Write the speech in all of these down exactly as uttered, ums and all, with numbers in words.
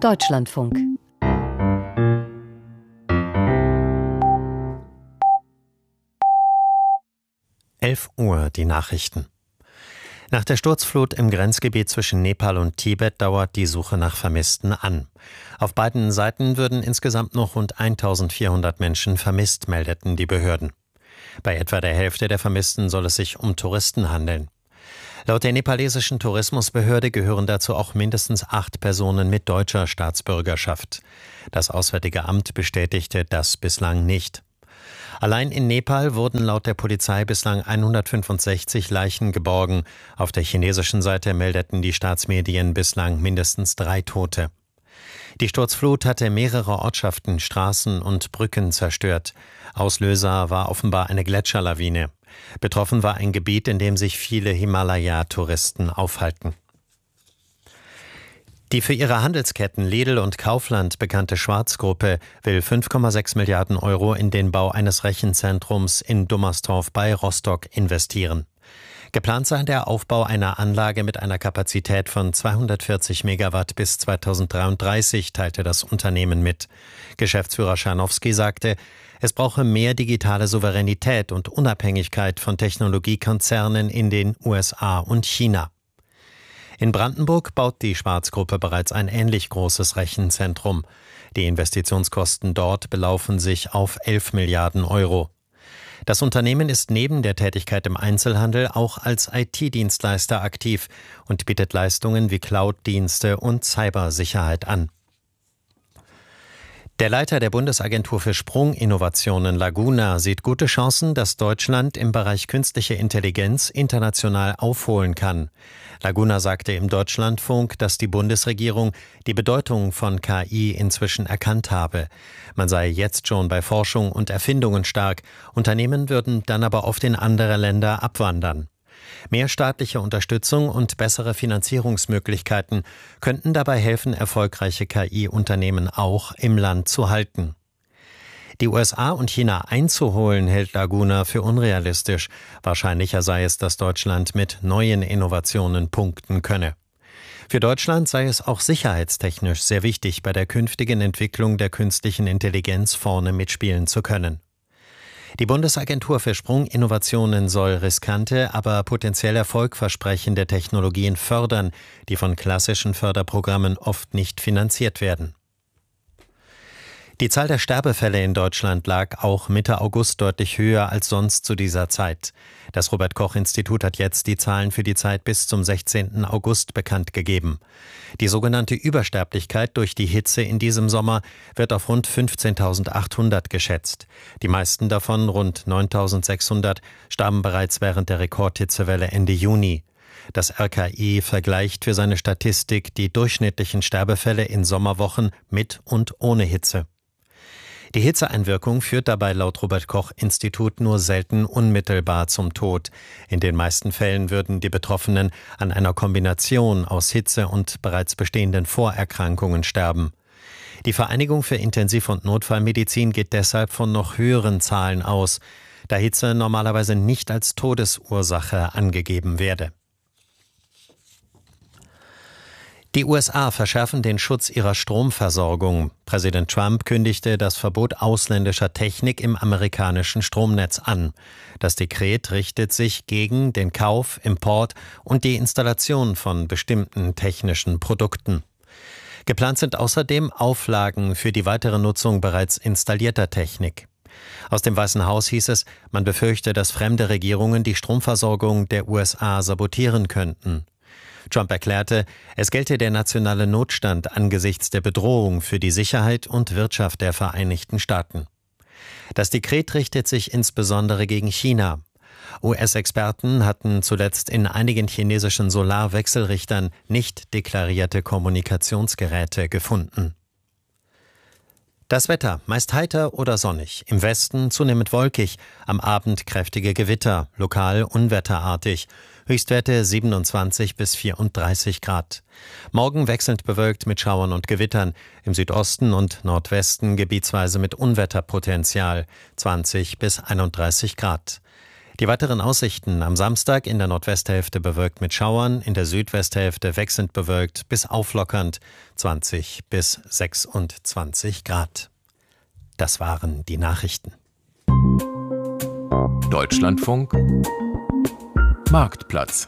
Deutschlandfunk. elf Uhr, die Nachrichten. Nach der Sturzflut im Grenzgebiet zwischen Nepal und Tibet dauert die Suche nach Vermissten an. Auf beiden Seiten würden insgesamt noch rund eintausendvierhundert Menschen vermisst, meldeten die Behörden. Bei etwa der Hälfte der Vermissten soll es sich um Touristen handeln. Laut der nepalesischen Tourismusbehörde gehören dazu auch mindestens acht Personen mit deutscher Staatsbürgerschaft. Das Auswärtige Amt bestätigte das bislang nicht. Allein in Nepal wurden laut der Polizei bislang hundertfünfundsechzig Leichen geborgen. Auf der chinesischen Seite meldeten die Staatsmedien bislang mindestens drei Tote. Die Sturzflut hatte mehrere Ortschaften, Straßen und Brücken zerstört. Auslöser war offenbar eine Gletscherlawine. Betroffen war ein Gebiet, in dem sich viele Himalaya-Touristen aufhalten. Die für ihre Handelsketten Lidl und Kaufland bekannte Schwarz-Gruppe will fünf Komma sechs Milliarden Euro in den Bau eines Rechenzentrums in Dummerstorf bei Rostock investieren. Geplant sei der Aufbau einer Anlage mit einer Kapazität von zweihundertvierzig Megawatt bis zweitausenddreiunddreißig, teilte das Unternehmen mit. Geschäftsführer Scharnowski sagte, es brauche mehr digitale Souveränität und Unabhängigkeit von Technologiekonzernen in den U S A und China. In Brandenburg baut die Schwarz-Gruppe bereits ein ähnlich großes Rechenzentrum. Die Investitionskosten dort belaufen sich auf elf Milliarden Euro. Das Unternehmen ist neben der Tätigkeit im Einzelhandel auch als I T-Dienstleister aktiv und bietet Leistungen wie Cloud-Dienste und Cybersicherheit an. Der Leiter der Bundesagentur für Sprunginnovationen Laguna sieht gute Chancen, dass Deutschland im Bereich künstliche Intelligenz international aufholen kann. Laguna sagte im Deutschlandfunk, dass die Bundesregierung die Bedeutung von K I inzwischen erkannt habe. Man sei jetzt schon bei Forschung und Erfindungen stark, Unternehmen würden dann aber oft in andere Länder abwandern. Mehr staatliche Unterstützung und bessere Finanzierungsmöglichkeiten könnten dabei helfen, erfolgreiche K I-Unternehmen auch im Land zu halten. Die U S A und China einzuholen, hält Laguna für unrealistisch. Wahrscheinlicher sei es, dass Deutschland mit neuen Innovationen punkten könne. Für Deutschland sei es auch sicherheitstechnisch sehr wichtig, bei der künftigen Entwicklung der künstlichen Intelligenz vorne mitspielen zu können. Die Bundesagentur für Sprunginnovationen soll riskante, aber potenziell erfolgversprechende Technologien fördern, die von klassischen Förderprogrammen oft nicht finanziert werden. Die Zahl der Sterbefälle in Deutschland lag auch Mitte August deutlich höher als sonst zu dieser Zeit. Das Robert-Koch-Institut hat jetzt die Zahlen für die Zeit bis zum sechzehnten August bekannt gegeben. Die sogenannte Übersterblichkeit durch die Hitze in diesem Sommer wird auf rund fünfzehntausendachthundert geschätzt. Die meisten davon, rund neuntausendsechshundert, starben bereits während der Rekordhitzewelle Ende Juni. Das R K I vergleicht für seine Statistik die durchschnittlichen Sterbefälle in Sommerwochen mit und ohne Hitze. Die Hitzeeinwirkung führt dabei laut Robert-Koch-Institut nur selten unmittelbar zum Tod. In den meisten Fällen würden die Betroffenen an einer Kombination aus Hitze und bereits bestehenden Vorerkrankungen sterben. Die Vereinigung für Intensiv- und Notfallmedizin geht deshalb von noch höheren Zahlen aus, da Hitze normalerweise nicht als Todesursache angegeben werde. Die U S A verschärfen den Schutz ihrer Stromversorgung. Präsident Trump kündigte das Verbot ausländischer Technik im amerikanischen Stromnetz an. Das Dekret richtet sich gegen den Kauf, Import und die Installation von bestimmten technischen Produkten. Geplant sind außerdem Auflagen für die weitere Nutzung bereits installierter Technik. Aus dem Weißen Haus hieß es, man befürchte, dass fremde Regierungen die Stromversorgung der U S A sabotieren könnten. Trump erklärte, es gelte der nationale Notstand angesichts der Bedrohung für die Sicherheit und Wirtschaft der Vereinigten Staaten. Das Dekret richtet sich insbesondere gegen China. U S-Experten hatten zuletzt in einigen chinesischen Solarwechselrichtern nicht deklarierte Kommunikationsgeräte gefunden. Das Wetter, meist heiter oder sonnig, im Westen zunehmend wolkig, am Abend kräftige Gewitter, lokal unwetterartig, Höchstwerte siebenundzwanzig bis vierunddreißig Grad. Morgen wechselnd bewölkt mit Schauern und Gewittern, im Südosten und Nordwesten gebietsweise mit Unwetterpotenzial, zwanzig bis einunddreißig Grad. Die weiteren Aussichten: am Samstag in der Nordwesthälfte bewölkt mit Schauern, in der Südwesthälfte wechselnd bewölkt bis auflockernd, zwanzig bis sechsundzwanzig Grad. Das waren die Nachrichten. Deutschlandfunk Marktplatz.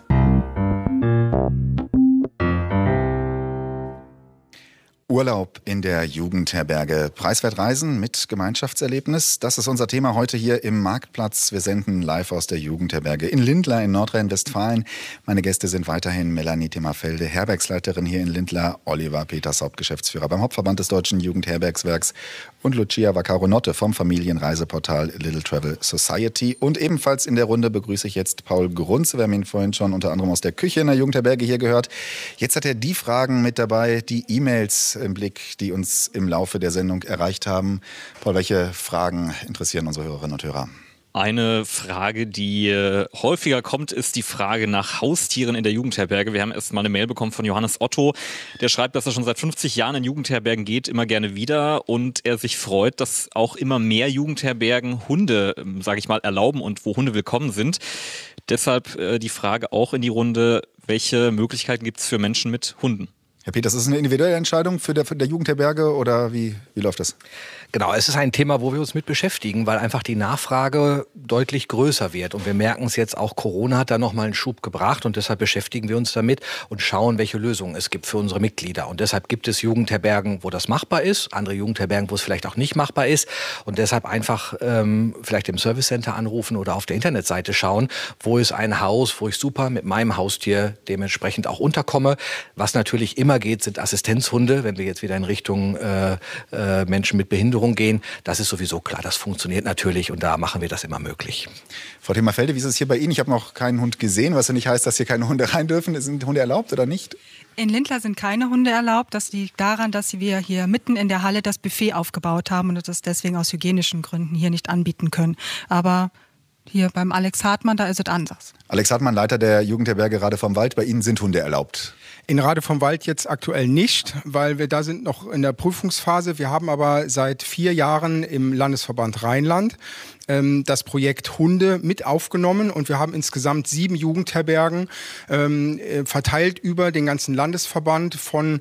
Urlaub in der Jugendherberge. Preiswert reisen mit Gemeinschaftserlebnis. Das ist unser Thema heute hier im Marktplatz. Wir senden live aus der Jugendherberge in Lindlar in Nordrhein-Westfalen. Meine Gäste sind weiterhin Melanie Timmerfelde, Herbergsleiterin hier in Lindlar, Oliver Peters, Hauptgeschäftsführer beim Hauptverband des Deutschen Jugendherbergswerks und Lucia Vaccaro-Notte vom Familienreiseportal Little Travel Society. Und ebenfalls in der Runde begrüße ich jetzt Paul Grunze. Wir haben ihn vorhin schon unter anderem aus der Küche in der Jugendherberge hier gehört. Jetzt hat er die Fragen mit dabei, die E-Mails im Blick, die uns im Laufe der Sendung erreicht haben. Paul, welche Fragen interessieren unsere Hörerinnen und Hörer? Eine Frage, die äh, häufiger kommt, ist die Frage nach Haustieren in der Jugendherberge. Wir haben erst mal eine Mail bekommen von Johannes Otto. Der schreibt, dass er schon seit fünfzig Jahren in Jugendherbergen geht, immer gerne wieder. Und er sich freut, dass auch immer mehr Jugendherbergen Hunde, ähm, sage ich mal, erlauben und wo Hunde willkommen sind. Deshalb äh, die Frage auch in die Runde, welche Möglichkeiten gibt es für Menschen mit Hunden? Herr Peters, ist das eine individuelle Entscheidung für der, für der Jugendherberge oder wie, wie läuft das? Genau, es ist ein Thema, wo wir uns mit beschäftigen, weil einfach die Nachfrage deutlich größer wird. Und wir merken es jetzt auch, Corona hat da nochmal einen Schub gebracht und deshalb beschäftigen wir uns damit und schauen, welche Lösungen es gibt für unsere Mitglieder. Und deshalb gibt es Jugendherbergen, wo das machbar ist, andere Jugendherbergen, wo es vielleicht auch nicht machbar ist. Und deshalb einfach ähm, vielleicht im Servicecenter anrufen oder auf der Internetseite schauen, wo ist ein Haus, wo ich super mit meinem Haustier dementsprechend auch unterkomme. Was natürlich immer geht, sind Assistenzhunde, wenn wir jetzt wieder in Richtung äh, äh, Menschen mit Behinderung gehen. Das ist sowieso klar, das funktioniert natürlich und da machen wir das immer möglich. Frau Timmerfelde, wie ist es hier bei Ihnen? Ich habe noch keinen Hund gesehen, was ja nicht heißt, dass hier keine Hunde rein dürfen. Sind Hunde erlaubt oder nicht? In Lindlar sind keine Hunde erlaubt. Das liegt daran, dass wir hier mitten in der Halle das Buffet aufgebaut haben und das deswegen aus hygienischen Gründen hier nicht anbieten können. Aber hier beim Alex Hartmann, da ist es anders. Alex Hartmann, Leiter der Jugendherberge Rade vom Wald. Bei Ihnen sind Hunde erlaubt? In Rade vom Wald jetzt aktuell nicht, weil wir da sind noch in der Prüfungsphase. Wir haben aber seit vier Jahren im Landesverband Rheinland ähm, das Projekt Hunde mit aufgenommen und wir haben insgesamt sieben Jugendherbergen ähm, verteilt über den ganzen Landesverband von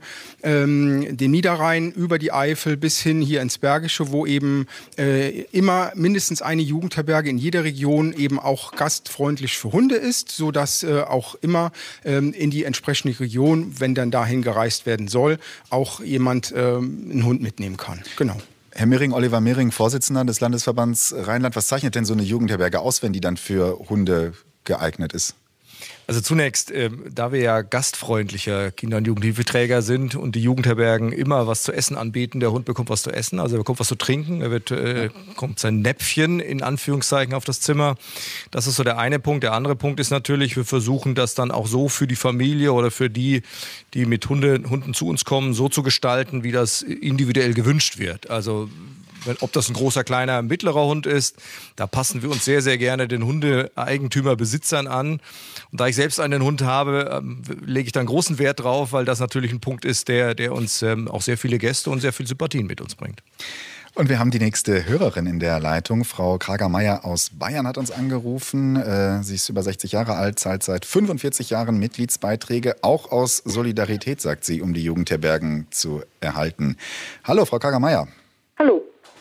ähm, den Niederrhein über die Eifel bis hin hier ins Bergische, wo eben äh, immer mindestens eine Jugendherberge in jeder Region eben auch gastfreundlich für Hunde ist, sodass äh, auch immer ähm, in die entsprechende Region, wenn dann dahin gereist werden soll, auch jemand ähm, einen Hund mitnehmen kann. Genau. Herr Mehring, Oliver Mehring, Vorsitzender des Landesverbands Rheinland. Was zeichnet denn so eine Jugendherberge aus, wenn die dann für Hunde geeignet ist? Also zunächst, äh, da wir ja gastfreundlicher Kinder- und Jugendhilfeträger sind und die Jugendherbergen immer was zu essen anbieten, der Hund bekommt was zu essen, also er bekommt was zu trinken, er wird, äh, kommt sein Näpfchen in Anführungszeichen auf das Zimmer. Das ist so der eine Punkt. Der andere Punkt ist natürlich, wir versuchen das dann auch so für die Familie oder für die, die mit Hunde, Hunden zu uns kommen, so zu gestalten, wie das individuell gewünscht wird. Also ob das ein großer, kleiner, mittlerer Hund ist, da passen wir uns sehr, sehr gerne den Hundeeigentümer, Besitzern an. Und da ich selbst einen Hund habe, ähm, lege ich da einen großen Wert drauf, weil das natürlich ein Punkt ist, der, der uns ähm, auch sehr viele Gäste und sehr viel Sympathien mit uns bringt. Und wir haben die nächste Hörerin in der Leitung. Frau Krager-Meyer aus Bayern hat uns angerufen. Äh, sie ist über sechzig Jahre alt, zahlt seit fünfundvierzig Jahren Mitgliedsbeiträge, auch aus Solidarität, sagt sie, um die Jugendherbergen zu erhalten. Hallo, Frau Krager-Meyer. Hallo.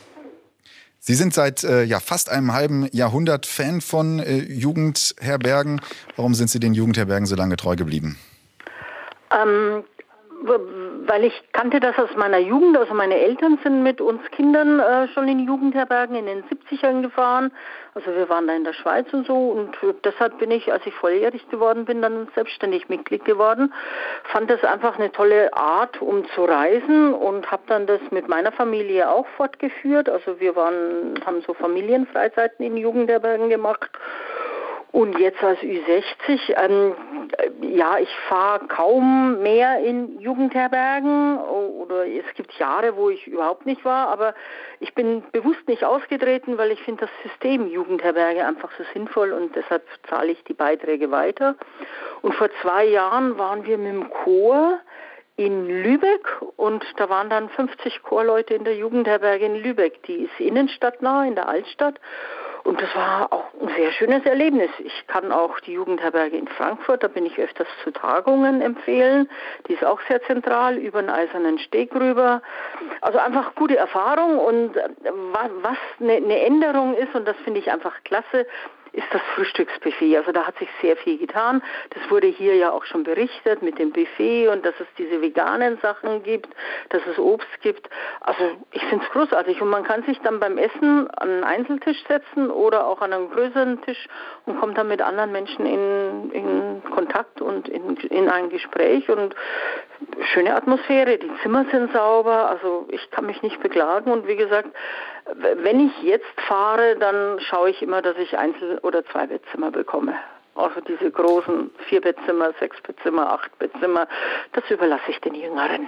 Sie sind seit äh, ja, fast einem halben Jahrhundert Fan von äh, Jugendherbergen. Warum sind Sie den Jugendherbergen so lange treu geblieben? Ähm, weil ich kannte das aus meiner Jugend. Also meine Eltern sind mit uns Kindern äh, schon in Jugendherbergen in den siebzigern gefahren. Also wir waren da in der Schweiz und so. Und deshalb bin ich, als ich volljährig geworden bin, dann selbstständig Mitglied geworden. Fand das einfach eine tolle Art, um zu reisen und habe dann das mit meiner Familie auch fortgeführt. Also wir waren, haben so Familienfreizeiten in Jugendherbergen gemacht. Und jetzt als Ü sechzig, ähm, ja, ich fahre kaum mehr in Jugendherbergen oder es gibt Jahre, wo ich überhaupt nicht war, aber ich bin bewusst nicht ausgetreten, weil ich finde das System Jugendherberge einfach so sinnvoll und deshalb zahle ich die Beiträge weiter. Und vor zwei Jahren waren wir mit dem Chor in Lübeck und da waren dann fünfzig Chorleute in der Jugendherberge in Lübeck. Die ist innenstadtnah in der Altstadt. Und das war auch ein sehr schönes Erlebnis. Ich kann auch die Jugendherberge in Frankfurt, da bin ich öfters zu Tagungen, empfehlen. Die ist auch sehr zentral, über den Eisernen Steg rüber. Also einfach gute Erfahrung. Und was eine Änderung ist, und das finde ich einfach klasse, ist das Frühstücksbuffet. Also da hat sich sehr viel getan. Das wurde hier ja auch schon berichtet mit dem Buffet und dass es diese veganen Sachen gibt, dass es Obst gibt. Also ich finde es großartig und man kann sich dann beim Essen an einen Einzeltisch setzen oder auch an einen größeren Tisch und kommt dann mit anderen Menschen in, in Kontakt und in, in ein Gespräch und schöne Atmosphäre. Die Zimmer sind sauber, also ich kann mich nicht beklagen und wie gesagt, wenn ich jetzt fahre, dann schaue ich immer, dass ich Einzel- oder Zwei-Bettzimmer bekomme. Also diese großen Vier-Bettzimmer, Sechs-Bettzimmer, Acht-Bettzimmer, das überlasse ich den Jüngeren.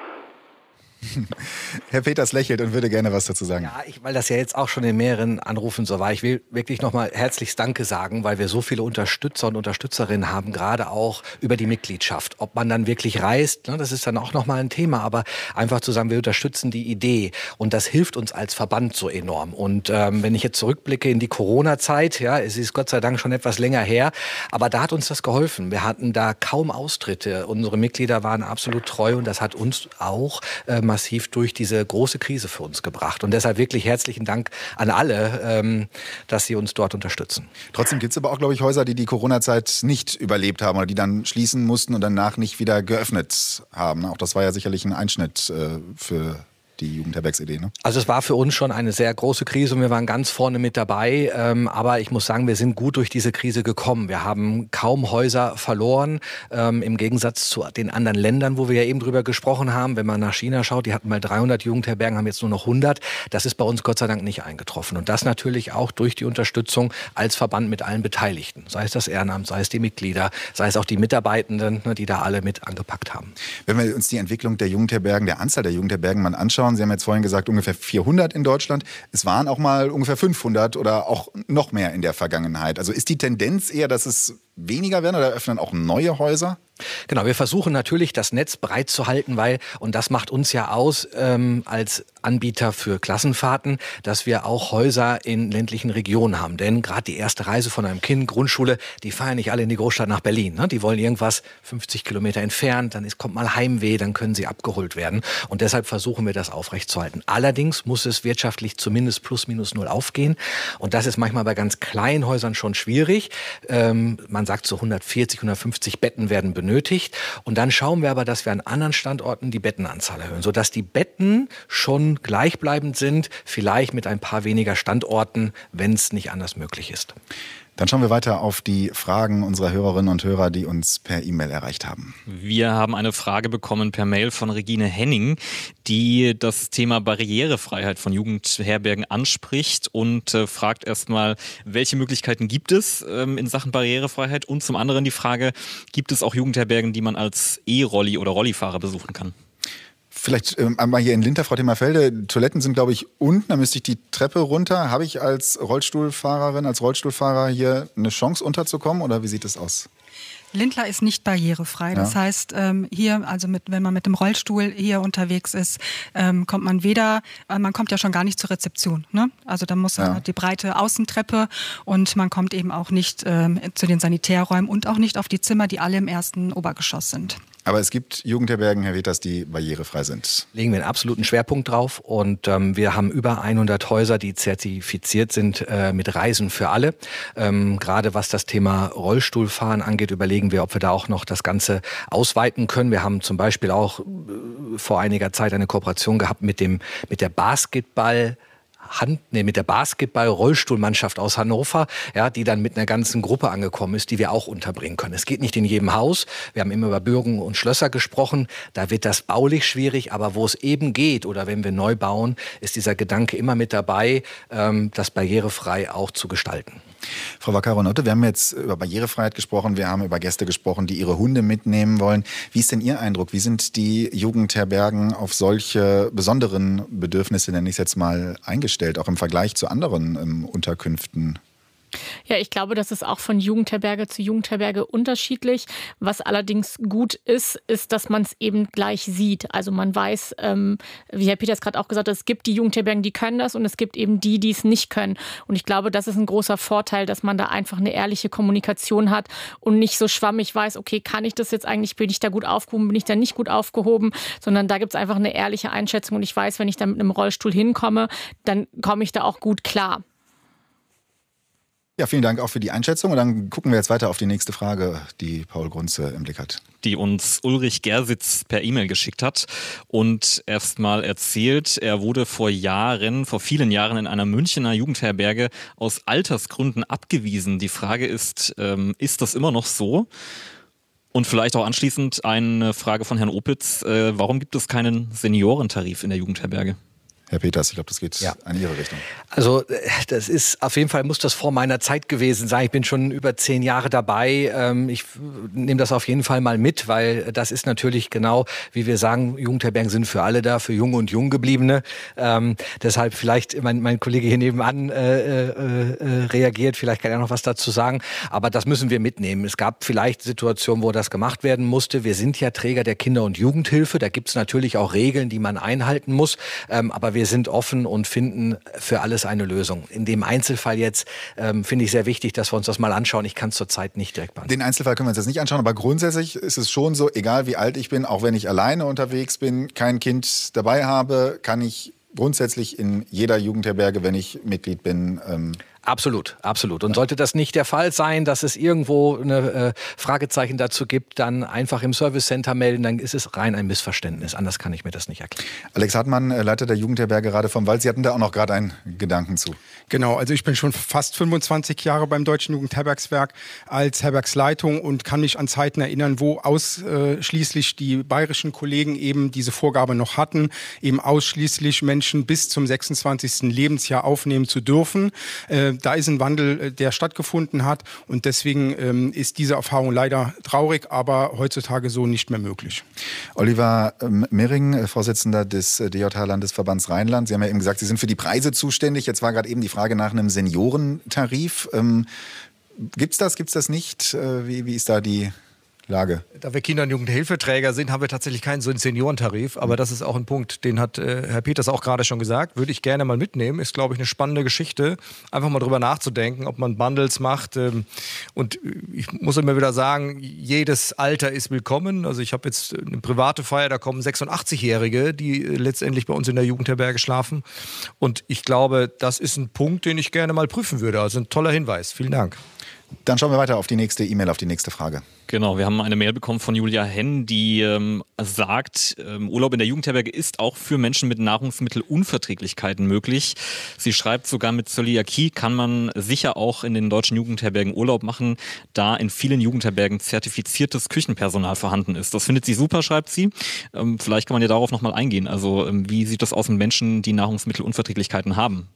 Herr Peters lächelt und würde gerne was dazu sagen. Ja, ich, weil das ja jetzt auch schon in mehreren Anrufen so war. Ich will wirklich nochmal herzlichst Danke sagen, weil wir so viele Unterstützer und Unterstützerinnen haben, gerade auch über die Mitgliedschaft. Ob man dann wirklich reist, ne, das ist dann auch nochmal ein Thema. Aber einfach zu sagen, wir unterstützen die Idee. Und das hilft uns als Verband so enorm. Und ähm, wenn ich jetzt zurückblicke in die Corona-Zeit, ja, es ist Gott sei Dank schon etwas länger her, aber da hat uns das geholfen. Wir hatten da kaum Austritte. Unsere Mitglieder waren absolut treu und das hat uns auch äh, massiv durch diese große Krise für uns gebracht. Und deshalb wirklich herzlichen Dank an alle, ähm, dass sie uns dort unterstützen. Trotzdem gibt es aber auch, glaube ich, Häuser, die die Corona-Zeit nicht überlebt haben oder die dann schließen mussten und danach nicht wieder geöffnet haben. Auch das war ja sicherlich ein Einschnitt äh, für die Jugendherbergsidee, ne? Also es war für uns schon eine sehr große Krise und wir waren ganz vorne mit dabei. Ähm, aber ich muss sagen, wir sind gut durch diese Krise gekommen. Wir haben kaum Häuser verloren, ähm, im Gegensatz zu den anderen Ländern, wo wir ja eben drüber gesprochen haben. Wenn man nach China schaut, die hatten mal dreihundert Jugendherbergen, haben jetzt nur noch hundert. Das ist bei uns Gott sei Dank nicht eingetroffen. Und das natürlich auch durch die Unterstützung als Verband mit allen Beteiligten. Sei es das Ehrenamt, sei es die Mitglieder, sei es auch die Mitarbeitenden, ne, die da alle mit angepackt haben. Wenn wir uns die Entwicklung der Jugendherbergen, der Anzahl der Jugendherbergen mal anschauen, Sie haben jetzt vorhin gesagt, ungefähr vierhundert in Deutschland. Es waren auch mal ungefähr fünfhundert oder auch noch mehr in der Vergangenheit. Also ist die Tendenz eher, dass es weniger werden oder öffnen auch neue Häuser? Genau, wir versuchen natürlich, das Netz breit zu halten, weil, und das macht uns ja aus ähm, als Anbieter für Klassenfahrten, dass wir auch Häuser in ländlichen Regionen haben. Denn gerade die erste Reise von einem Kind, Grundschule, die fahren nicht alle in die Großstadt nach Berlin. Ne? Die wollen irgendwas fünfzig Kilometer entfernt, dann ist, kommt mal Heimweh, dann können sie abgeholt werden. Und deshalb versuchen wir das aufrechtzuerhalten. Allerdings muss es wirtschaftlich zumindest plus minus null aufgehen. Und das ist manchmal bei ganz kleinen Häusern schon schwierig. Ähm, man sagt so hundertvierzig, hundertfünfzig Betten werden benötigt. Benötigt. Und dann schauen wir aber, dass wir an anderen Standorten die Bettenanzahl erhöhen, sodass die Betten schon gleichbleibend sind, vielleicht mit ein paar weniger Standorten, wenn es nicht anders möglich ist. Dann schauen wir weiter auf die Fragen unserer Hörerinnen und Hörer, die uns per E-Mail erreicht haben. Wir haben eine Frage bekommen per Mail von Regine Henning, die das Thema Barrierefreiheit von Jugendherbergen anspricht und äh, fragt erstmal, welche Möglichkeiten gibt es ähm, in Sachen Barrierefreiheit? Und zum anderen die Frage, gibt es auch Jugendherbergen, die man als E-Rolli oder Rollifahrer besuchen kann? Vielleicht ähm, einmal hier in Linter, Frau Thema-Felde. Toiletten sind, glaube ich, unten. Da müsste ich die Treppe runter. Habe ich als Rollstuhlfahrerin, als Rollstuhlfahrer hier eine Chance unterzukommen oder wie sieht es aus? Lindlar ist nicht barrierefrei. Das ja. heißt, ähm, hier, also mit, wenn man mit dem Rollstuhl hier unterwegs ist, ähm, kommt man weder, äh, man kommt ja schon gar nicht zur Rezeption. Ne? Also da muss ja. die breite Außentreppe und man kommt eben auch nicht ähm, zu den Sanitärräumen und auch nicht auf die Zimmer, die alle im ersten Obergeschoss sind. Aber es gibt Jugendherbergen, Herr Weters, die barrierefrei sind. Legen wir einen absoluten Schwerpunkt drauf und ähm, wir haben über hundert Häuser, die zertifiziert sind äh, mit Reisen für alle. Ähm, gerade was das Thema Rollstuhlfahren angeht, überlegen wir, ob wir da auch noch das Ganze ausweiten können. Wir haben zum Beispiel auch äh, vor einiger Zeit eine Kooperation gehabt mit dem mit der Basketball Hand, nee, mit der Basketball-Rollstuhlmannschaft aus Hannover, ja, die dann mit einer ganzen Gruppe angekommen ist, die wir auch unterbringen können. Es geht nicht in jedem Haus. Wir haben immer über Bürgen und Schlösser gesprochen. Da wird das baulich schwierig, aber wo es eben geht oder wenn wir neu bauen, ist dieser Gedanke immer mit dabei, ähm, das barrierefrei auch zu gestalten. Frau Wackaronotte, wir haben jetzt über Barrierefreiheit gesprochen, wir haben über Gäste gesprochen, die ihre Hunde mitnehmen wollen. Wie ist denn Ihr Eindruck? Wie sind die Jugendherbergen auf solche besonderen Bedürfnisse, nenne ich es jetzt mal, eingestellt, auch im Vergleich zu anderen ähm, Unterkünften? Ja, ich glaube, das ist auch von Jugendherberge zu Jugendherberge unterschiedlich. Was allerdings gut ist, ist, dass man es eben gleich sieht. Also man weiß, ähm, wie Herr Peters gerade auch gesagt hat, es gibt die Jugendherbergen, die können das und es gibt eben die, die es nicht können. Und ich glaube, das ist ein großer Vorteil, dass man da einfach eine ehrliche Kommunikation hat und nicht so schwammig weiß, okay, kann ich das jetzt eigentlich, bin ich da gut aufgehoben, bin ich da nicht gut aufgehoben, sondern da gibt es einfach eine ehrliche Einschätzung und ich weiß, wenn ich da mit einem Rollstuhl hinkomme, dann komme ich da auch gut klar. Ja, vielen Dank auch für die Einschätzung. Und dann gucken wir jetzt weiter auf die nächste Frage, die Paul Grunze im Blick hat. Die uns Ulrich Gersitz per E-Mail geschickt hat und erstmal erzählt, er wurde vor Jahren, vor vielen Jahren in einer Münchner Jugendherberge aus Altersgründen abgewiesen. Die Frage ist, ähm, ist das immer noch so? Und vielleicht auch anschließend eine Frage von Herrn Opitz. Äh, warum gibt es keinen Seniorentarif in der Jugendherberge? Herr Peters, ich glaube, das geht ja. in Ihre Richtung. Also das ist, auf jeden Fall muss das vor meiner Zeit gewesen sein. Ich bin schon über zehn Jahre dabei. Ich nehme das auf jeden Fall mal mit, weil das ist natürlich genau, wie wir sagen, Jugendherbergen sind für alle da, für Junge und Junggebliebene. Ähm, deshalb vielleicht, mein, mein Kollege hier nebenan äh, äh, reagiert, vielleicht kann er noch was dazu sagen. Aber das müssen wir mitnehmen. Es gab vielleicht Situationen, wo das gemacht werden musste. Wir sind ja Träger der Kinder- und Jugendhilfe. Da gibt es natürlich auch Regeln, die man einhalten muss. Ähm, aber wir sind offen und finden für alles eine Lösung. In dem Einzelfall jetzt ähm, finde ich sehr wichtig, dass wir uns das mal anschauen. Ich kann es zurzeit nicht direkt beantworten. Den Einzelfall können wir uns jetzt nicht anschauen, aber grundsätzlich ist es schon so, egal wie alt ich bin, auch wenn ich alleine unterwegs bin, kein Kind dabei habe, kann ich grundsätzlich in jeder Jugendherberge, wenn ich Mitglied bin, ähm Absolut, absolut. Und sollte das nicht der Fall sein, dass es irgendwo eine äh, Fragezeichen dazu gibt, dann einfach im Service Center melden, dann ist es rein ein Missverständnis. Anders kann ich mir das nicht erklären. Alex Hartmann, Leiter der Jugendherberge Rade vom Wald, Sie hatten da auch noch gerade einen Gedanken zu. Genau, also ich bin schon fast fünfundzwanzig Jahre beim Deutschen Jugendherbergswerk als Herbergsleitung und kann mich an Zeiten erinnern, wo ausschließlich die bayerischen Kollegen eben diese Vorgabe noch hatten, eben ausschließlich Menschen bis zum sechsundzwanzigsten Lebensjahr aufnehmen zu dürfen. Äh, Da ist ein Wandel, der stattgefunden hat und deswegen ähm, ist diese Erfahrung leider traurig, aber heutzutage so nicht mehr möglich. Oliver ähm, Mehring, Vorsitzender des D J H-Landesverbands Rheinland. Sie haben ja eben gesagt, Sie sind für die Preise zuständig. Jetzt war gerade eben die Frage nach einem Seniorentarif. Ähm, gibt's das, gibt's das nicht? Äh, wie, wie ist da die Lage? Da wir Kinder- und Jugendhilfeträger sind, haben wir tatsächlich keinen so einen Seniorentarif. Aber das ist auch ein Punkt, den hat äh, Herr Peters auch gerade schon gesagt. Würde ich gerne mal mitnehmen. Ist, glaube ich, eine spannende Geschichte. Einfach mal drüber nachzudenken, ob man Bundles macht. Ähm, und ich muss immer wieder sagen, jedes Alter ist willkommen. Also ich habe jetzt eine private Feier, da kommen sechsundachtzigjährige, die letztendlich bei uns in der Jugendherberge schlafen. Und ich glaube, das ist ein Punkt, den ich gerne mal prüfen würde. Also ein toller Hinweis. Vielen Dank. Dann schauen wir weiter auf die nächste E-Mail, auf die nächste Frage. Genau, wir haben eine Mail bekommen von Julia Henn, die ähm, sagt, ähm, Urlaub in der Jugendherberge ist auch für Menschen mit Nahrungsmittelunverträglichkeiten möglich. Sie schreibt, sogar mit Zöliakie kann man sicher auch in den deutschen Jugendherbergen Urlaub machen, da in vielen Jugendherbergen zertifiziertes Küchenpersonal vorhanden ist. Das findet sie super, schreibt sie. Ähm, vielleicht kann man ja darauf nochmal eingehen. Also ähm, wie sieht das aus mit Menschen, die Nahrungsmittelunverträglichkeiten haben?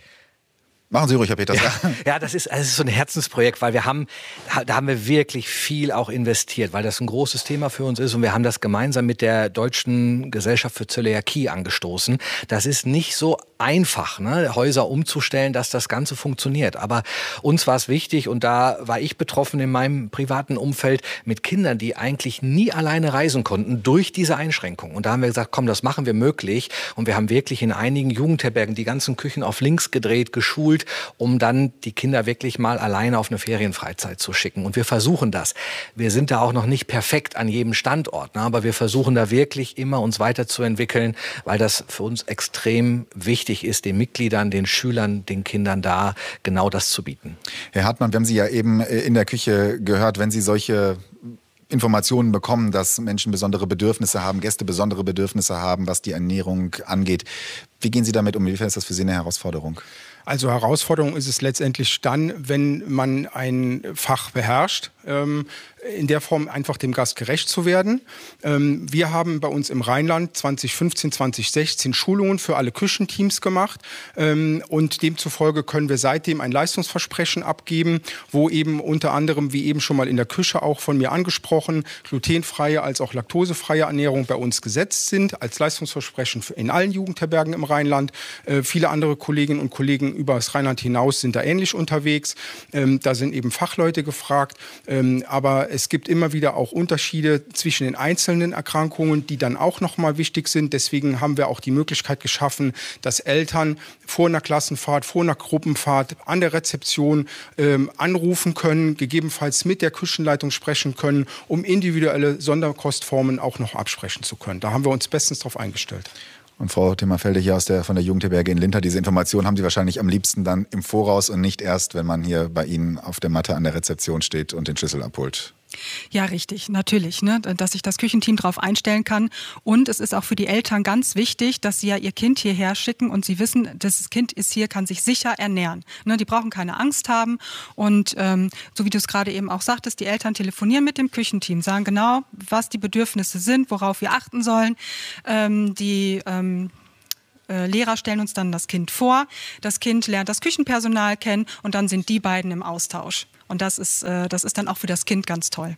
Machen Sie ruhig, Herr Peters. Ja, ja das, ist, das ist so ein Herzensprojekt, weil wir haben, da haben wir wirklich viel auch investiert, weil das ein großes Thema für uns ist und wir haben das gemeinsam mit der Deutschen Gesellschaft für Zöliakie angestoßen. Das ist nicht so einfach, ne, Häuser umzustellen, dass das Ganze funktioniert. Aber uns war es wichtig und da war ich betroffen in meinem privaten Umfeld mit Kindern, die eigentlich nie alleine reisen konnten durch diese Einschränkung. Und da haben wir gesagt, komm, das machen wir möglich. Und wir haben wirklich in einigen Jugendherbergen die ganzen Küchen auf links gedreht, geschult, um dann die Kinder wirklich mal alleine auf eine Ferienfreizeit zu schicken. Und wir versuchen das. Wir sind da auch noch nicht perfekt an jedem Standort, ne? Aber wir versuchen da wirklich immer uns weiterzuentwickeln, weil das für uns extrem wichtig ist, den Mitgliedern, den Schülern, den Kindern da genau das zu bieten. Herr Hartmann, wir haben Sie ja eben in der Küche gehört, wenn Sie solche Informationen bekommen, dass Menschen besondere Bedürfnisse haben, Gäste besondere Bedürfnisse haben, was die Ernährung angeht. Wie gehen Sie damit um? Inwiefern ist das für Sie eine Herausforderung? Also Herausforderung ist es letztendlich dann, wenn man ein Fach beherrscht, ähm, in der Form einfach dem Gast gerecht zu werden. Ähm, wir haben bei uns im Rheinland zwanzig fünfzehn, zwanzig sechzehn Schulungen für alle Küchenteams gemacht ähm, und demzufolge können wir seitdem ein Leistungsversprechen abgeben, wo eben unter anderem, wie eben schon mal in der Küche auch von mir angesprochen, glutenfreie als auch laktosefreie Ernährung bei uns gesetzt sind, als Leistungsversprechen in allen Jugendherbergen im Rheinland. Äh, viele andere Kolleginnen und Kollegen Jugendherbergen über das Rheinland hinaus sind da ähnlich unterwegs. Ähm, da sind eben Fachleute gefragt. Ähm, aber es gibt immer wieder auch Unterschiede zwischen den einzelnen Erkrankungen, die dann auch nochmal wichtig sind. Deswegen haben wir auch die Möglichkeit geschaffen, dass Eltern vor einer Klassenfahrt, vor einer Gruppenfahrt an der Rezeption ähm, anrufen können, gegebenenfalls mit der Küchenleitung sprechen können, um individuelle Sonderkostformen auch noch absprechen zu können. Da haben wir uns bestens darauf eingestellt. Und Frau Timmerfelde hier aus der, von der Jugendherberge in Linter, diese Information haben Sie wahrscheinlich am liebsten dann im Voraus und nicht erst, wenn man hier bei Ihnen auf der Matte an der Rezeption steht und den Schlüssel abholt. Ja, richtig, natürlich, ne, dass sich das Küchenteam darauf einstellen kann. Und es ist auch für die Eltern ganz wichtig, dass sie ja ihr Kind hierher schicken und sie wissen, das Kind ist hier, kann sich sicher ernähren. Ne, die brauchen keine Angst haben. Und ähm, so wie du es gerade eben auch sagtest, die Eltern telefonieren mit dem Küchenteam, sagen genau, was die Bedürfnisse sind, worauf wir achten sollen. Ähm, die ähm, Lehrer stellen uns dann das Kind vor, das Kind lernt das Küchenpersonal kennen und dann sind die beiden im Austausch. Und das ist, das ist dann auch für das Kind ganz toll.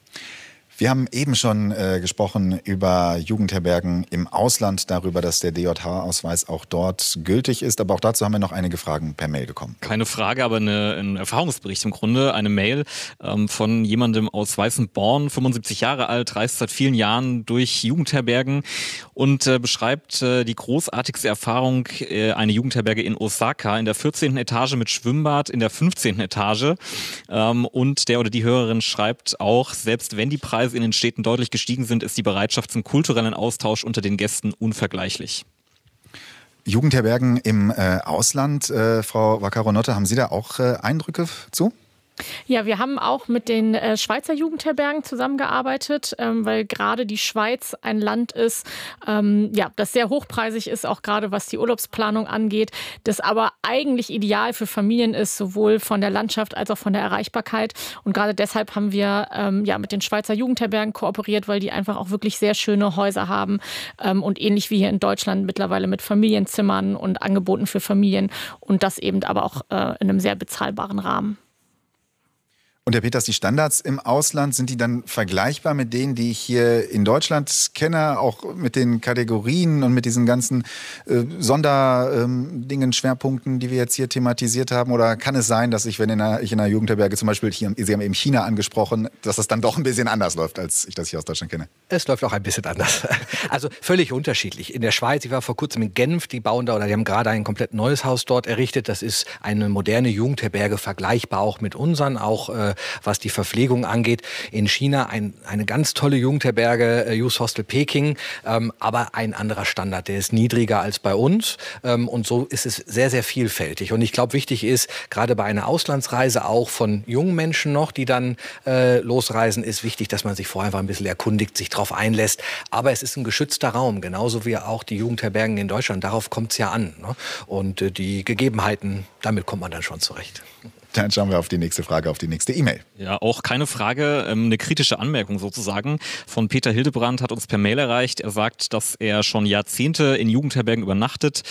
Wir haben eben schon äh, gesprochen über Jugendherbergen im Ausland, darüber, dass der D J H-Ausweis auch dort gültig ist. Aber auch dazu haben wir noch einige Fragen per Mail bekommen. Keine Frage, aber eine, ein Erfahrungsbericht im Grunde. Eine Mail ähm, von jemandem aus Weißenborn, fünfundsiebzig Jahre alt, reist seit vielen Jahren durch Jugendherbergen und äh, beschreibt äh, die großartigste Erfahrung, äh, eine Jugendherberge in Osaka, in der vierzehnten Etage mit Schwimmbad, in der fünfzehnten Etage. Ähm, und der oder die Hörerin schreibt auch, selbst wenn die Preise in den Städten deutlich gestiegen sind, ist die Bereitschaft zum kulturellen Austausch unter den Gästen unvergleichlich. Jugendherbergen im äh, Ausland, äh, Frau Vaccaro-Notte, haben Sie da auch äh, Eindrücke zu? Ja, wir haben auch mit den äh, Schweizer Jugendherbergen zusammengearbeitet, ähm, weil gerade die Schweiz ein Land ist, ähm, ja, das sehr hochpreisig ist, auch gerade was die Urlaubsplanung angeht, das aber eigentlich ideal für Familien ist, sowohl von der Landschaft als auch von der Erreichbarkeit. Und gerade deshalb haben wir ähm, ja mit den Schweizer Jugendherbergen kooperiert, weil die einfach auch wirklich sehr schöne Häuser haben ähm, und ähnlich wie hier in Deutschland mittlerweile mit Familienzimmern und Angeboten für Familien und das eben aber auch äh, in einem sehr bezahlbaren Rahmen. Und Herr Peters, die Standards im Ausland, sind die dann vergleichbar mit denen, die ich hier in Deutschland kenne, auch mit den Kategorien und mit diesen ganzen äh, Sonderdingen, ähm, Schwerpunkten, die wir jetzt hier thematisiert haben? Oder kann es sein, dass ich, wenn in einer, ich in einer Jugendherberge zum Beispiel, hier, Sie haben eben China angesprochen, dass das dann doch ein bisschen anders läuft, als ich das hier aus Deutschland kenne? Es läuft auch ein bisschen anders. Also völlig unterschiedlich. In der Schweiz, ich war vor kurzem in Genf, die bauen da oder die haben gerade ein komplett neues Haus dort errichtet. Das ist eine moderne Jugendherberge, vergleichbar auch mit unseren, auch äh, was die Verpflegung angeht. In China ein, eine ganz tolle Jugendherberge, äh, Youth Hostel Peking, ähm, aber ein anderer Standard, der ist niedriger als bei uns ähm, und so ist es sehr, sehr vielfältig. Und ich glaube, wichtig ist, gerade bei einer Auslandsreise auch von jungen Menschen noch, die dann äh, losreisen, ist wichtig, dass man sich vorher einfach ein bisschen erkundigt, sich darauf einlässt. Aber es ist ein geschützter Raum, genauso wie auch die Jugendherbergen in Deutschland. Darauf kommt es ja an. Ne? Und äh, die Gegebenheiten, damit kommt man dann schon zurecht. Dann schauen wir auf die nächste Frage, auf die nächste E-Mail. Ja, auch keine Frage, eine kritische Anmerkung sozusagen von Peter Hildebrand hat uns per Mail erreicht. Er sagt, dass er schon Jahrzehnte in Jugendherbergen übernachtet,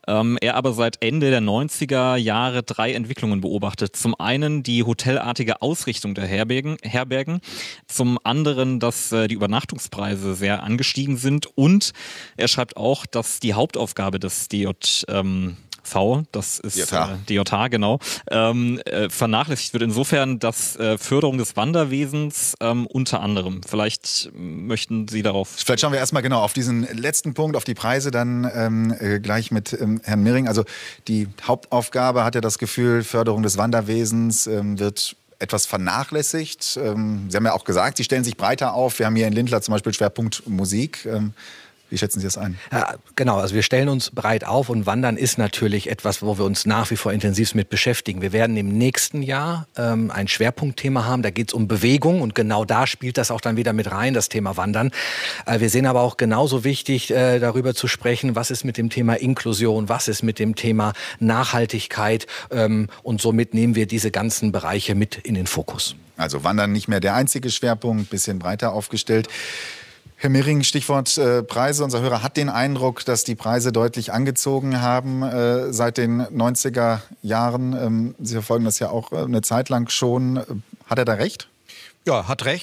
er aber seit Ende der neunziger Jahre drei Entwicklungen beobachtet. Zum einen die hotelartige Ausrichtung der Herbergen, Herbergen, zum anderen, dass die Übernachtungspreise sehr angestiegen sind und er schreibt auch, dass die Hauptaufgabe des D J ähm, V, das ist D J H, äh, D J H genau, ähm, äh, vernachlässigt wird. Insofern, dass äh, Förderung des Wanderwesens ähm, unter anderem. Vielleicht möchten Sie darauf... Vielleicht schauen wir erstmal genau auf diesen letzten Punkt, auf die Preise, dann ähm, äh, gleich mit ähm, Herrn Miring. Also die Hauptaufgabe, hat er das Gefühl, Förderung des Wanderwesens ähm, wird etwas vernachlässigt. Ähm, Sie haben ja auch gesagt, Sie stellen sich breiter auf. Wir haben hier in Lindlar zum Beispiel Schwerpunkt Musik. Ähm, Wie schätzen Sie das ein? Ja, genau, also wir stellen uns breit auf und Wandern ist natürlich etwas, wo wir uns nach wie vor intensiv mit beschäftigen. Wir werden im nächsten Jahr ähm, ein Schwerpunktthema haben, da geht es um Bewegung und genau da spielt das auch dann wieder mit rein, das Thema Wandern. Äh, wir sehen aber auch genauso wichtig, äh, darüber zu sprechen, was ist mit dem Thema Inklusion, was ist mit dem Thema Nachhaltigkeit ähm, und somit nehmen wir diese ganzen Bereiche mit in den Fokus. Also Wandern nicht mehr der einzige Schwerpunkt, bisschen breiter aufgestellt. Herr Miring, Stichwort äh, Preise. Unser Hörer hat den Eindruck, dass die Preise deutlich angezogen haben äh, seit den neunziger Jahren. Ähm, Sie verfolgen das ja auch äh, eine Zeit lang schon. Hat er da recht? Ja, hat recht.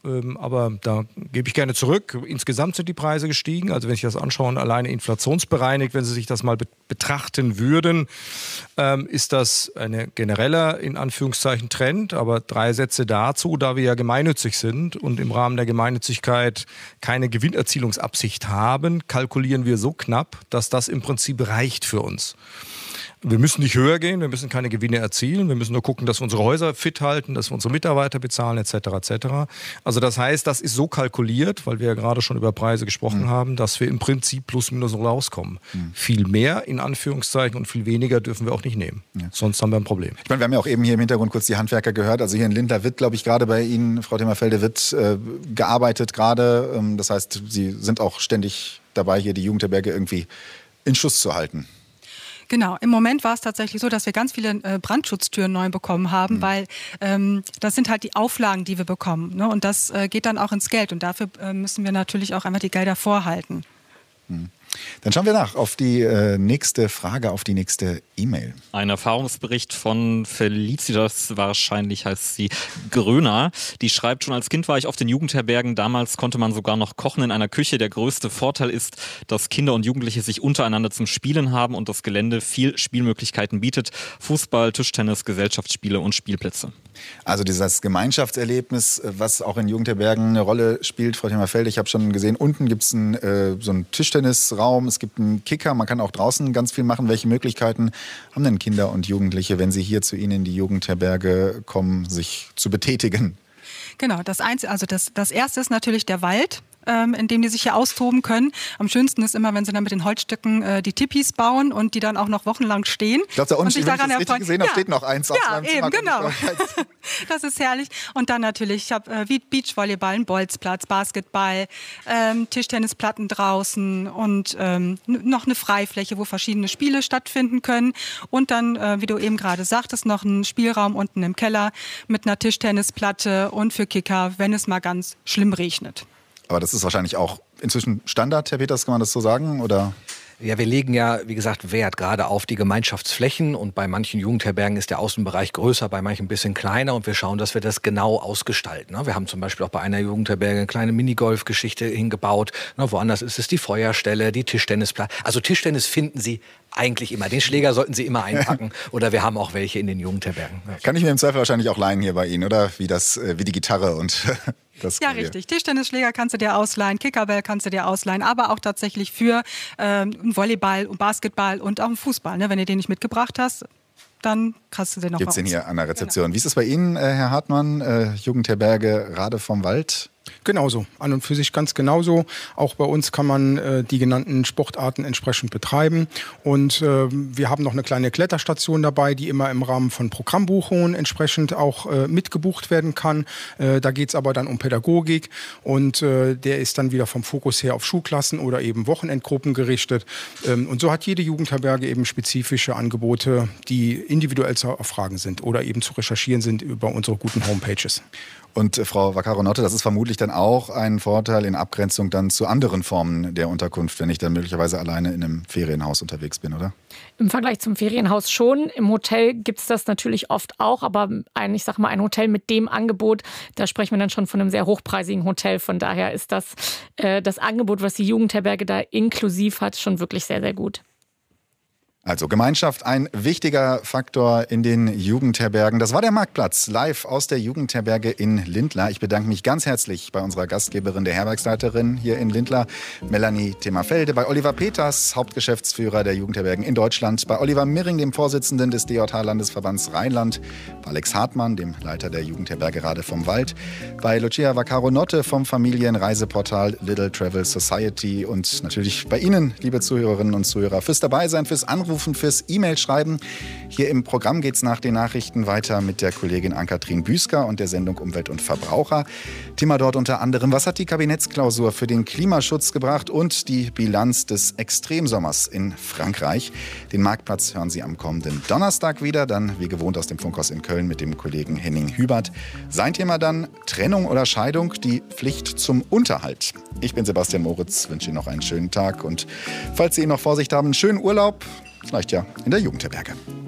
ähm, aber da gebe ich gerne zurück. Insgesamt sind die Preise gestiegen. Also wenn ich das anschaue, alleine inflationsbereinigt, wenn Sie sich das mal be- betrachten würden, ähm, ist das ein genereller, in Anführungszeichen, Trend. Aber drei Sätze dazu, da wir ja gemeinnützig sind und im Rahmen der Gemeinnützigkeit keine Gewinnerzielungsabsicht haben, kalkulieren wir so knapp, dass das im Prinzip reicht für uns. Wir müssen nicht höher gehen, wir müssen keine Gewinne erzielen, wir müssen nur gucken, dass wir unsere Häuser fit halten, dass wir unsere Mitarbeiter bezahlen et cetera et cetera. Also das heißt, das ist so kalkuliert, weil wir ja gerade schon über Preise gesprochen mhm. haben, dass wir im Prinzip plus minus rauskommen. Mhm. Viel mehr in Anführungszeichen und viel weniger dürfen wir auch nicht nehmen. Ja. Sonst haben wir ein Problem. Ich meine, wir haben ja auch eben hier im Hintergrund kurz die Handwerker gehört. Also hier in Lindlar wird, glaube ich, gerade bei Ihnen, Frau Thema-Felde, wird äh, gearbeitet gerade. Ähm, das heißt, Sie sind auch ständig dabei, hier die Jugendherberge irgendwie in Schuss zu halten. Genau, im Moment war es tatsächlich so, dass wir ganz viele äh, Brandschutztüren neu bekommen haben, mhm. weil ähm, das sind halt die Auflagen, die wir bekommen. Ne? Und das äh, geht dann auch ins Geld. Und dafür äh, müssen wir natürlich auch einfach die Gelder vorhalten. Mhm. Dann schauen wir nach auf die äh, nächste Frage, auf die nächste E-Mail. Ein Erfahrungsbericht von Felicitas, wahrscheinlich heißt sie Gröner. Die schreibt, schon als Kind war ich oft in Jugendherbergen. Damals konnte man sogar noch kochen in einer Küche. Der größte Vorteil ist, dass Kinder und Jugendliche sich untereinander zum Spielen haben und das Gelände viel Spielmöglichkeiten bietet. Fußball, Tischtennis, Gesellschaftsspiele und Spielplätze. Also dieses Gemeinschaftserlebnis, was auch in Jugendherbergen eine Rolle spielt. Frau Thema-Felde, ich habe schon gesehen, unten gibt es ein, äh, so einen Tischtennisraum, es gibt einen Kicker, man kann auch draußen ganz viel machen. Welche Möglichkeiten haben denn Kinder und Jugendliche, wenn sie hier zu Ihnen in die Jugendherberge kommen, sich zu betätigen? Genau, das, Einzige, also das, das Erste ist natürlich der Wald, ähm, in dem die sich hier austoben können. Am schönsten ist immer, wenn sie dann mit den Holzstücken äh, die Tipis bauen und die dann auch noch wochenlang stehen. Ich glaube, da unten, wenn ich das richtig gesehen habe, ja. steht noch eins aus ja, eben, genau. Das ist herrlich. Und dann natürlich, ich habe äh, Beachvolleyball, einen Bolzplatz, Basketball, ähm, Tischtennisplatten draußen und ähm, noch eine Freifläche, wo verschiedene Spiele stattfinden können. Und dann, äh, wie du eben gerade sagtest, noch einen Spielraum unten im Keller mit einer Tischtennisplatte und für Kicker, wenn es mal ganz schlimm regnet. Aber das ist wahrscheinlich auch inzwischen Standard, Herr Peters, kann man das so sagen, oder? Ja, wir legen ja, wie gesagt, Wert gerade auf die Gemeinschaftsflächen und bei manchen Jugendherbergen ist der Außenbereich größer, bei manchen ein bisschen kleiner und wir schauen, dass wir das genau ausgestalten. Wir haben zum Beispiel auch bei einer Jugendherberge eine kleine Minigolf-Geschichte hingebaut. Woanders ist es die Feuerstelle, die Tischtennisplatte. Also Tischtennis finden Sie eigentlich immer. Den Schläger sollten Sie immer einpacken oder wir haben auch welche in den Jugendherbergen. Kann ich mir im Zweifel wahrscheinlich auch leihen hier bei Ihnen, oder? Wie, das, wie die Gitarre und... Das ja, richtig. Tischtennisschläger kannst du dir ausleihen, Kickerball kannst du dir ausleihen, aber auch tatsächlich für ähm, Volleyball und Basketball und auch Fußball. Ne? Wenn du den nicht mitgebracht hast, dann kannst du den noch Gibt's bei den uns. hier an der Rezeption. Genau. Wie ist es bei Ihnen, äh, Herr Hartmann, äh, Jugendherberge Rade vom Wald? Genauso, an und für sich ganz genauso. Auch bei uns kann man äh, die genannten Sportarten entsprechend betreiben. Und äh, wir haben noch eine kleine Kletterstation dabei, die immer im Rahmen von Programmbuchungen entsprechend auch äh, mitgebucht werden kann. Äh, da geht es aber dann um Pädagogik und äh, der ist dann wieder vom Fokus her auf Schulklassen oder eben Wochenendgruppen gerichtet. Ähm, und so hat jede Jugendherberge eben spezifische Angebote, die individuell zu erfragen sind oder eben zu recherchieren sind über unsere guten Homepages. Und äh, Frau Vaccaro-Notte, das ist vermutlich dann auch ein Vorteil in Abgrenzung dann zu anderen Formen der Unterkunft, wenn ich dann möglicherweise alleine in einem Ferienhaus unterwegs bin, oder? Im Vergleich zum Ferienhaus schon. Im Hotel gibt es das natürlich oft auch, aber ein, ich sag mal, ein Hotel mit dem Angebot, da sprechen wir dann schon von einem sehr hochpreisigen Hotel. Von daher ist das, äh, das Angebot, was die Jugendherberge da inklusiv hat, schon wirklich sehr, sehr gut. Also Gemeinschaft, ein wichtiger Faktor in den Jugendherbergen. Das war der Marktplatz, live aus der Jugendherberge in Lindlar. Ich bedanke mich ganz herzlich bei unserer Gastgeberin, der Herbergsleiterin hier in Lindlar, Melanie Thema-Felde, bei Oliver Peters, Hauptgeschäftsführer der Jugendherbergen in Deutschland, bei Oliver Mirring, dem Vorsitzenden des D J H-Landesverbands Rheinland, bei Alex Hartmann, dem Leiter der Jugendherberge Rade vom Wald, bei Lucia Vaccaro-Notte vom Familienreiseportal Little Travel Society und natürlich bei Ihnen, liebe Zuhörerinnen und Zuhörer, fürs Dabeisein, fürs Anrufen, fürs E-Mail schreiben. Hier im Programm geht es nach den Nachrichten weiter mit der Kollegin Ann-Kathrin Büsker und der Sendung Umwelt und Verbraucher. Thema dort unter anderem, was hat die Kabinettsklausur für den Klimaschutz gebracht und die Bilanz des Extremsommers in Frankreich. Den Marktplatz hören Sie am kommenden Donnerstag wieder, dann wie gewohnt aus dem Funkhaus in Köln mit dem Kollegen Henning Hübert. Sein Thema dann Trennung oder Scheidung, die Pflicht zum Unterhalt. Ich bin Sebastian Moritz, wünsche Ihnen noch einen schönen Tag und falls Sie noch Vorsicht haben, einen schönen Urlaub. Vielleicht ja in der Jugendherberge.